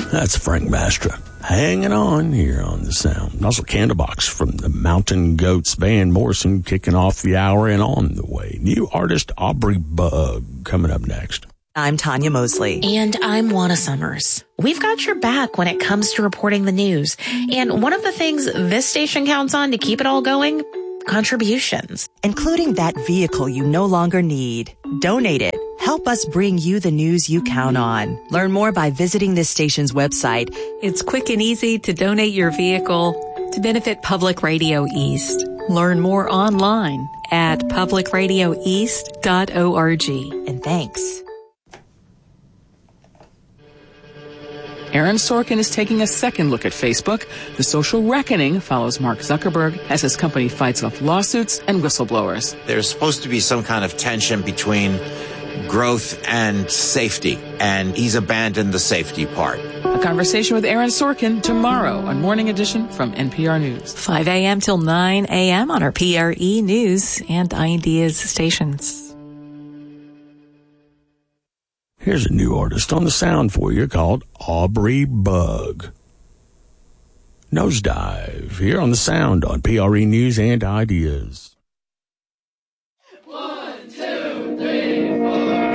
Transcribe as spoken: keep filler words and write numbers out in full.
That's Frank Mastra. Hanging on here on the Sound. Also Candlebox from the Mountain Goats. Van Morrison kicking off the hour and on the way. New artist Aubrey Bug coming up next. I'm Tanya Mosley. And I'm Juana Summers. We've got your back when it comes to reporting the news. And one of the things this station counts on to keep it all going, contributions. Including that vehicle you no longer need. Donate it. Help us bring you the news you count on. Learn more by visiting this station's website. It's quick and easy to donate your vehicle to benefit Public Radio East. Learn more online at public radio east dot org. And thanks. Aaron Sorkin is taking a second look at Facebook. The social reckoning follows Mark Zuckerberg as his company fights off lawsuits and whistleblowers. There's supposed to be some kind of tension between growth and safety, and he's abandoned the safety part. A conversation with Aaron Sorkin tomorrow on Morning Edition from N P R News. five a.m. till nine a.m. on our P R E News and Ideas stations. Here's a new artist on the Sound for you called Aubrey Bug. Nosedive here on the Sound on P R E News and Ideas.